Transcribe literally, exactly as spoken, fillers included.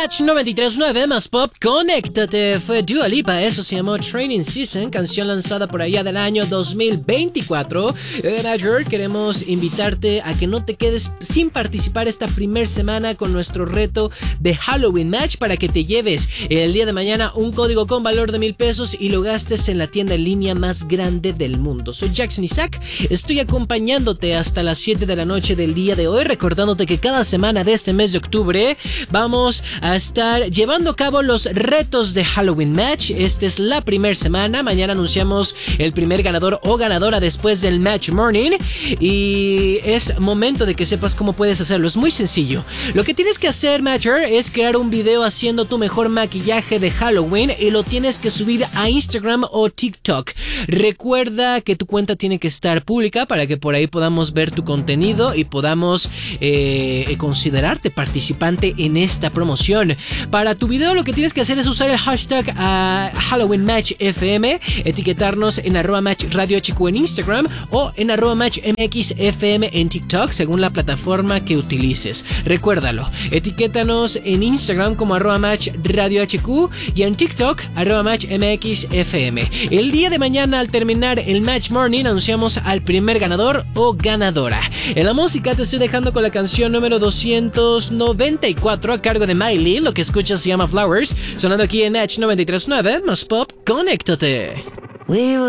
Match noventa y tres punto nueve más pop, conéctate. Fue Dua Lipa, eso se llamó Training Season, canción lanzada por allá del año dos mil veinticuatro. Manager, queremos invitarte a que no te quedes sin participar esta primer semana con nuestro reto de Halloween Match para que te lleves el día de mañana un código con valor de mil pesos y lo gastes en la tienda en línea más grande del mundo. Soy Jackson Isaac, estoy acompañándote hasta las siete de la noche del día de hoy, recordándote que cada semana de este mes de octubre vamos a estar llevando a cabo los retos de Halloween Match. Esta es la primera semana. Mañana anunciamos el primer ganador o ganadora después del Match Morning y es momento de que sepas cómo puedes hacerlo. Es muy sencillo. Lo que tienes que hacer, Matcher, es crear un video haciendo tu mejor maquillaje de Halloween y lo tienes que subir a Instagram o TikTok. Recuerda que tu cuenta tiene que estar pública para que por ahí podamos ver tu contenido y podamos eh, considerarte participante en esta promoción. Para tu video lo que tienes que hacer es usar el hashtag uh, Halloween Match F M, etiquetarnos en arroba Match Radio H Q en Instagram o en arroba Match M X F M en TikTok, según la plataforma que utilices. Recuérdalo, etiquétanos en Instagram como arroba Match Radio H Q y en TikTok arroba Match M X F M. El día de mañana, al terminar el Match Morning, anunciamos al primer ganador o ganadora. En la música te estoy dejando con la canción número doscientos noventa y cuatro a cargo de Miley. Lo que escuchas se llama Flowers, sonando aquí en Match noventa y tres punto nueve más pop, conéctate.